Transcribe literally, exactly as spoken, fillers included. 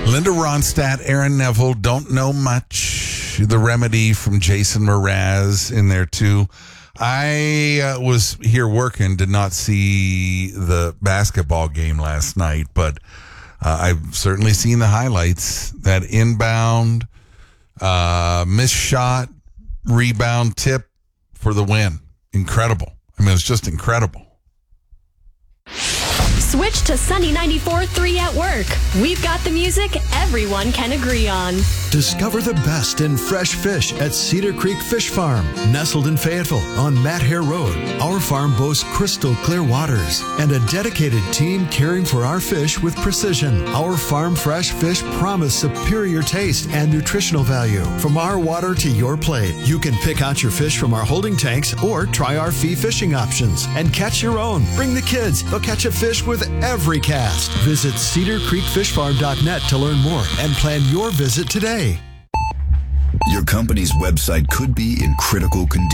Linda Ronstadt, Aaron Neville, don't know much. The Remedy from Jason Mraz in there too. I uh, was here working, did not see the basketball game last night, but uh, I've certainly seen the highlights. That inbound, uh, missed shot, rebound tip for the win. Incredible. I mean, it was just incredible. Switch to Sunny ninety-four point three at work. We've got the music everyone can agree on. Discover the best in fresh fish at Cedar Creek Fish Farm, nestled in Fayetteville on Matt Hare Road. Our farm boasts crystal clear waters and a dedicated team caring for our fish with precision. Our farm fresh fish promise superior taste and nutritional value. From our water to your plate, you can pick out your fish from our holding tanks or try our fee fishing options and catch your own. Bring the kids. They'll catch a fish with every cast. Visit cedar creek fish farm dot net to learn more and plan your visit today. Your company's website could be in critical condition.